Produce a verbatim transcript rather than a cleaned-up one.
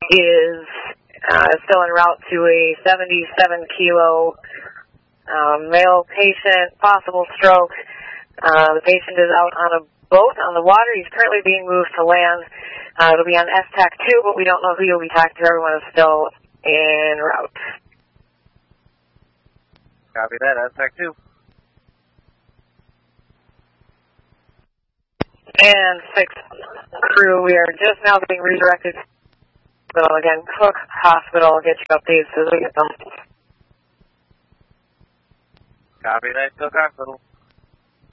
is uh, still en route to a seventy-seven kilo uh, male patient, possible stroke. Uh, the patient is out on a boat on the water. He's currently being moved to land. Uh, it'll be on S TAC two, but we don't know who you'll be talking to. Everyone is still en route. Copy that, S TAC two. And six crew, we are just now being redirected. So again, Cook Hospital will get you updates as we get them. Copy that, Cook Hospital.